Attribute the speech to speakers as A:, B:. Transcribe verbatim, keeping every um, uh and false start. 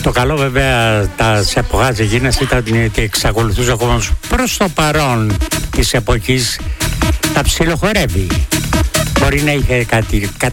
A: Το καλό βέβαια τα σε εποχάς εκείνες ήταν ότι εξακολουθούσε ο κόσμος προς το παρόν της εποχής τα ψιλοχορεύει. Μπορεί να είχε κάτι,